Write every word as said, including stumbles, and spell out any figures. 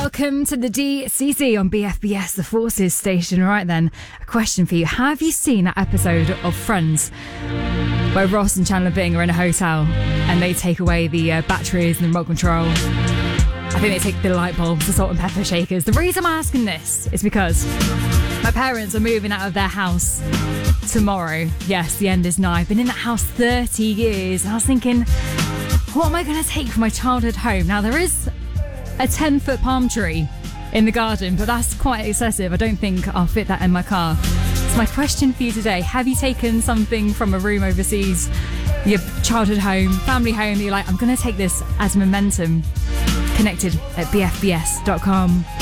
Welcome to the D C C on B F B S, the Forces station. Right then, a question for you. Have you seen that episode of Friends where Ross and Chandler Bing are in a hotel and they take away the uh, batteries and the remote control? I think they take the light bulbs, the salt and pepper shakers. The reason I'm asking this is because my parents are moving out of their house tomorrow. Yes, the end is nigh. I've been in that house thirty years. And I was thinking, what am I going to take from my childhood home? Now, there is a ten-foot palm tree in the garden, but that's quite excessive. I don't think I'll fit that in my car. So my question for you today, have you taken something from a room overseas, your childhood home, family home, that you're like, I'm going to take this as momentum? Connected at b f b s dot com.